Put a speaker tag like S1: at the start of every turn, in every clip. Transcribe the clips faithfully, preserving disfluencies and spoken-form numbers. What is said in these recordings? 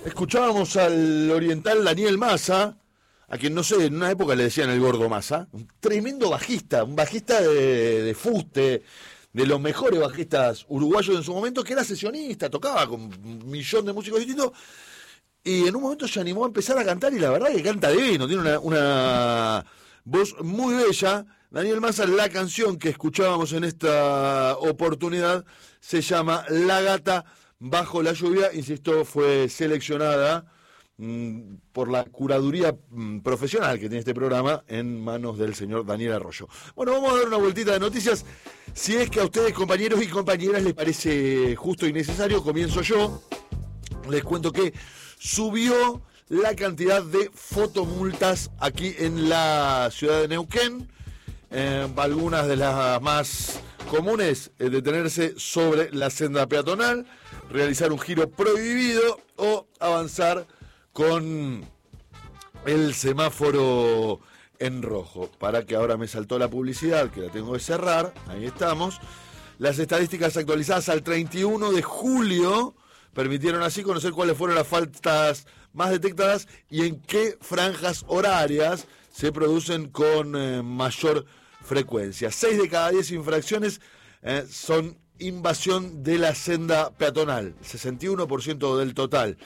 S1: Escuchábamos al oriental Daniel Massa, a quien no sé, en una época le decían el gordo Massa, un tremendo bajista, un bajista de, de fuste, de los mejores bajistas uruguayos en su momento, que era sesionista, tocaba con un millón de músicos distintos, y en un momento se animó a empezar a cantar, y la verdad que canta divino, tiene una, una voz muy bella. Daniel Massa, la canción que escuchábamos en esta oportunidad se llama La Gata Bajo la Lluvia, insisto, fue seleccionada mmm, por la curaduría mmm, profesional que tiene este programa en manos del señor Daniel Arroyo. Bueno, vamos a dar una vueltita de noticias. Si es que a ustedes, compañeros y compañeras, les parece justo y necesario, comienzo yo. Les cuento que subió la cantidad de fotomultas aquí en la ciudad de Neuquén. Eh, algunas de las más comunes, eh, detenerse sobre la senda peatonal, realizar un giro prohibido o avanzar con el semáforo en rojo. Para que ahora me saltó la publicidad, que la tengo que cerrar, ahí estamos. Las estadísticas actualizadas al treinta y uno de julio permitieron así conocer cuáles fueron las faltas más detectadas y en qué franjas horarias se producen con eh, mayor frecuencia. Seis de cada diez infracciones eh, son invasión de la senda peatonal, sesenta y uno por ciento del total.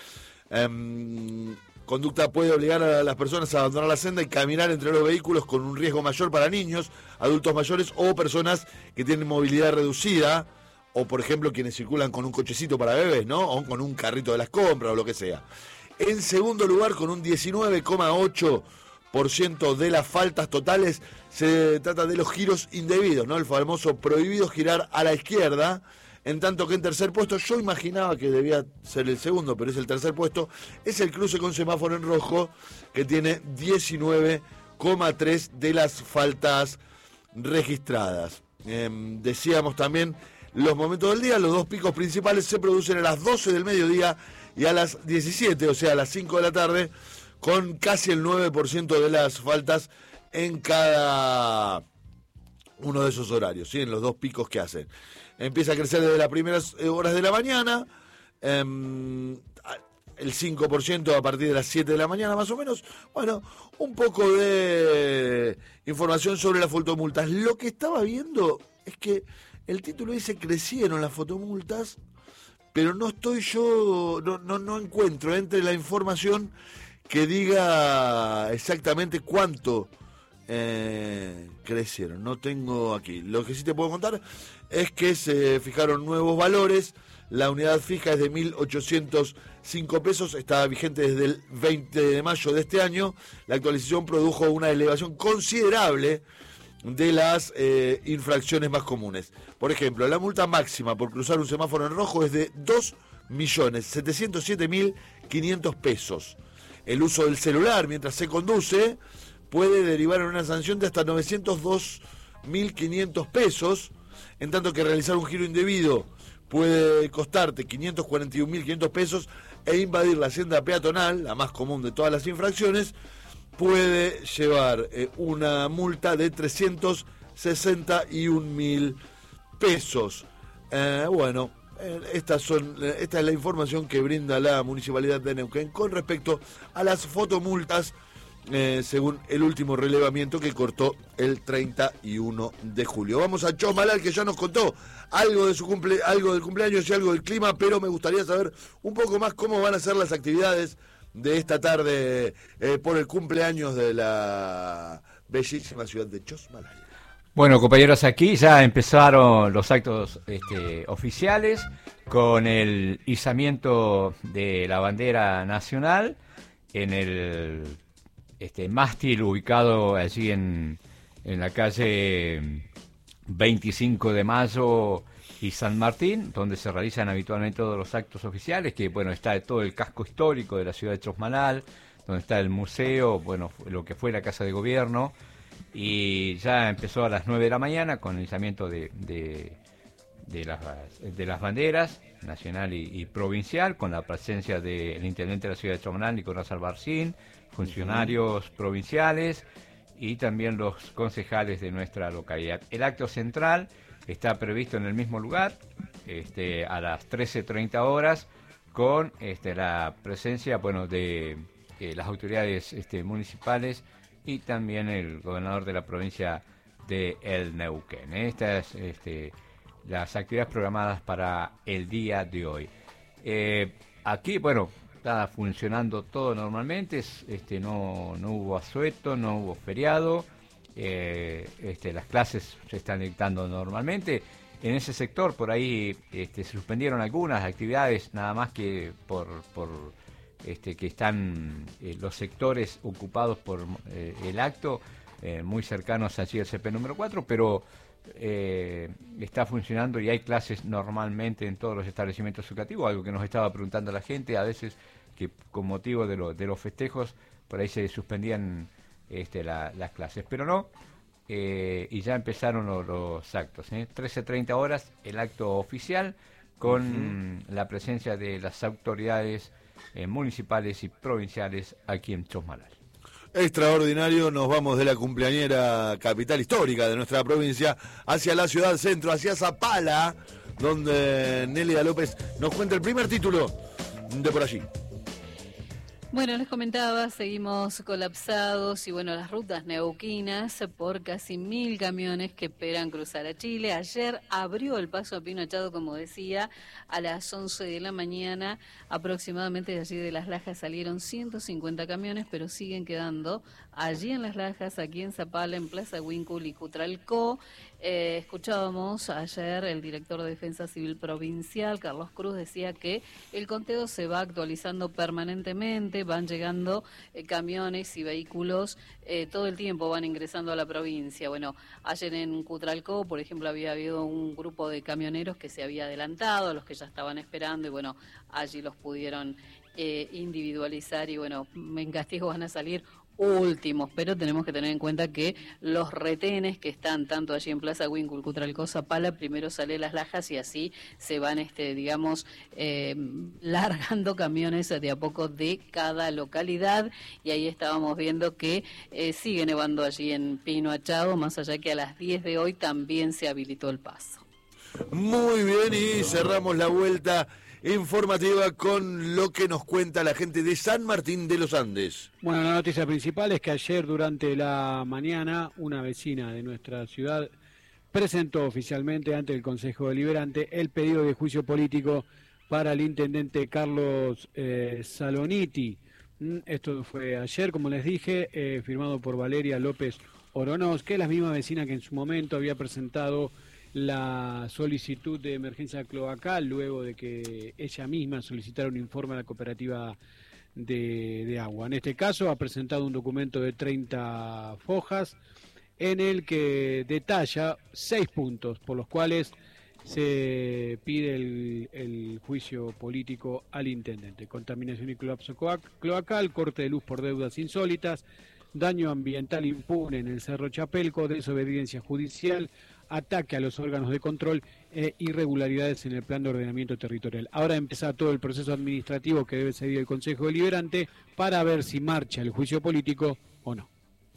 S1: Eh, conducta puede obligar a las personas a abandonar la senda y caminar entre los vehículos con un riesgo mayor para niños, adultos mayores o personas que tienen movilidad reducida, o por ejemplo quienes circulan con un cochecito para bebés, ¿no? O con un carrito de las compras o lo que sea. En segundo lugar, con un diecinueve coma ocho por ciento de las faltas totales, se trata de los giros indebidos, ¿no? El famoso prohibido girar a la izquierda. En tanto que en tercer puesto, yo imaginaba que debía ser el segundo, pero es el tercer puesto, es el cruce con semáforo en rojo, que tiene diecinueve coma tres de las faltas registradas. Eh, decíamos también los momentos del día, los dos picos principales se producen a las doce del mediodía y a las diecisiete, o sea, a las cinco de la tarde, con casi el nueve por ciento de las faltas en cada uno de esos horarios, ¿sí? En los dos picos que hacen. Empieza a crecer desde las primeras horas de la mañana, eh, el cinco por ciento a partir de las siete de la mañana más o menos. Bueno, un poco de información sobre las fotomultas. Lo que estaba viendo es que el título dice crecieron las fotomultas, pero no estoy yo, no, no, no encuentro entre la información que diga exactamente cuánto eh, crecieron. No tengo aquí. Lo que sí te puedo contar es que se fijaron nuevos valores. La unidad fija es de mil ochocientos cinco pesos, está vigente desde el veinte de mayo de este año. La actualización produjo una elevación considerable de las eh, infracciones más comunes. Por ejemplo, la multa máxima por cruzar un semáforo en rojo es de dos millones setecientos siete mil quinientos pesos. El uso del celular mientras se conduce puede derivar en una sanción de hasta novecientos dos mil quinientos pesos, en tanto que realizar un giro indebido puede costarte quinientos cuarenta y un mil quinientos pesos e invadir la senda peatonal, la más común de todas las infracciones, puede llevar eh, una multa de trescientos sesenta y un mil pesos. Eh, bueno, eh, estas son, eh, esta es la información que brinda la Municipalidad de Neuquén con respecto a las fotomultas, eh, según el último relevamiento que cortó el treinta y uno de julio. Vamos a Chosmalal, que ya nos contó algo de su cumple, algo del cumpleaños y algo del clima, pero me gustaría saber un poco más cómo van a ser las actividades de esta tarde eh, por el cumpleaños de la bellísima ciudad de Chosmalal.
S2: Bueno, compañeros, aquí ya empezaron los actos este, oficiales con el izamiento de la bandera nacional en el este, mástil ubicado allí en, en la calle veinticinco de mayo y San Martín, donde se realizan habitualmente todos los actos oficiales, que bueno, está todo el casco histórico de la ciudad de Chosmalal, donde está el museo, bueno, lo que fue la Casa de Gobierno, y ya empezó a las nueve de la mañana con el izamiento de, de, de, las, de las banderas nacional y, y provincial, con la presencia del intendente de la ciudad de Chosmalal, Nicolás Albarcín, funcionarios uh-huh. provinciales y también los concejales de nuestra localidad. El acto central está previsto en el mismo lugar, este, a las trece treinta horas, con este, la presencia, bueno, de eh, las autoridades este, municipales y también el gobernador de la provincia de El Neuquén. Estas este, las actividades programadas para el día de hoy. Eh, aquí, bueno, está funcionando todo normalmente, este, no, no hubo asueto, no hubo feriado, eh, este, las clases se están dictando normalmente. En ese sector, por ahí, este, se suspendieron algunas actividades, nada más que por... por Este, que están eh, los sectores ocupados por eh, el acto, eh, muy cercanos allí al C P número cuatro, pero eh, está funcionando y hay clases normalmente en todos los establecimientos educativos, algo que nos estaba preguntando la gente, a veces que con motivo de, lo, de los festejos, por ahí se suspendían este, la, las clases, pero no, eh, y ya empezaron los, los actos, ¿eh? trece treinta horas el acto oficial, con uh-huh. la presencia de las autoridades Eh, municipales y provinciales aquí en Chosmalal.
S1: Extraordinario, nos vamos de la cumpleañera capital histórica de nuestra provincia hacia la ciudad centro, hacia Zapala, donde Nélida López nos cuenta el primer título de por allí.
S3: Bueno, les comentaba, seguimos colapsados y bueno, las rutas neuquinas por casi mil camiones que esperan cruzar a Chile. Ayer abrió el paso a Pino Achado, como decía, a las once de la mañana, aproximadamente de allí de Las Lajas salieron ciento cincuenta camiones, pero siguen quedando allí en Las Lajas, aquí en Zapala, en Plaza Huíncul y Cutralcó. Eh, escuchábamos ayer el director de Defensa Civil Provincial, Carlos Cruz, decía que el conteo se va actualizando permanentemente, van llegando eh, camiones y vehículos, eh, todo el tiempo van ingresando a la provincia. Bueno, ayer en Cutralcó, por ejemplo, había habido un grupo de camioneros que se había adelantado, a los que ya estaban esperando, y bueno, allí los pudieron eh, individualizar y bueno, en castigo van a salir últimos, pero tenemos que tener en cuenta que los retenes que están tanto allí en Plaza Huíncul, Cutralcó, Zapala, primero sale Las Lajas y así se van, este, digamos, eh, largando camiones de a poco de cada localidad, y ahí estábamos viendo que eh, sigue nevando allí en Pino Achado, más allá que a las diez de hoy también se habilitó el paso.
S1: Muy bien, y cerramos la vuelta informativa con lo que nos cuenta la gente de San Martín de los Andes.
S4: Bueno, la noticia principal es que ayer durante la mañana una vecina de nuestra ciudad presentó oficialmente ante el Consejo Deliberante el pedido de juicio político para el intendente Carlos eh, Saloniti. Esto fue ayer, como les dije, eh, firmado por Valeria López Oronoz, que es la misma vecina que en su momento había presentado la solicitud de emergencia cloacal luego de que ella misma solicitara un informe a la cooperativa de, de agua. En este caso ha presentado un documento de treinta fojas en el que detalla seis puntos por los cuales se pide el, el juicio político al intendente: contaminación y colapso cloacal, corte de luz por deudas insólitas, daño ambiental impune en el Cerro Chapelco, desobediencia judicial, ataque a los órganos de control e irregularidades en el plan de ordenamiento territorial. Ahora empieza todo el proceso administrativo que debe seguir el Consejo Deliberante para ver si marcha el juicio político o no.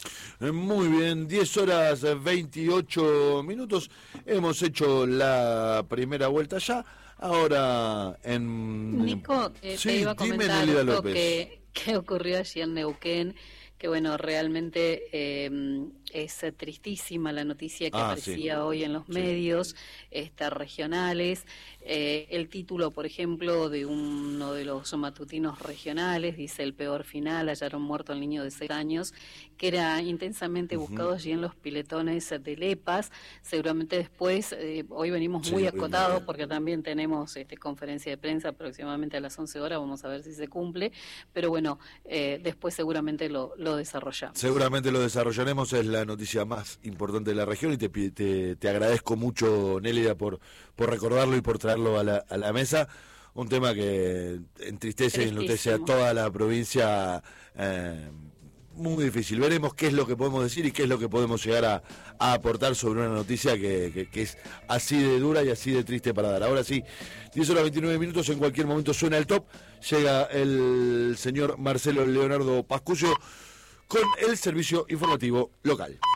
S1: Muy bien, diez horas veintiocho minutos, hemos hecho la primera vuelta ya, ahora en...
S3: Nico, eh,
S1: sí,
S3: te iba a comentar
S1: dime,
S3: algo que, que ocurrió allí en Neuquén, que bueno, realmente eh, es tristísima la noticia que ah, aparecía sí. hoy en los medios sí. estas regionales. Eh, el título, por ejemplo, de uno de los matutinos regionales dice: el peor final, hallaron muerto al niño de seis años, que era intensamente buscado uh-huh. allí en los piletones de Lepas. Seguramente después, eh, hoy venimos sí, muy acotados porque también tenemos este, conferencia de prensa aproximadamente a las once horas, vamos a ver si se cumple, pero bueno, eh, después seguramente lo, lo desarrollamos.
S1: Seguramente lo desarrollaremos, es la noticia más importante de la región y te, te, te agradezco mucho, Nélida, por, por recordarlo y por traerlo a la, a la mesa. Un tema que entristece y enlutece a toda la provincia, eh, muy difícil. Veremos qué es lo que podemos decir y qué es lo que podemos llegar a, a aportar sobre una noticia que, que, que es así de dura y así de triste para dar. Ahora sí, diez horas veintinueve minutos, en cualquier momento suena el top, llega el señor Marcelo Leonardo Pascucio con el servicio informativo local.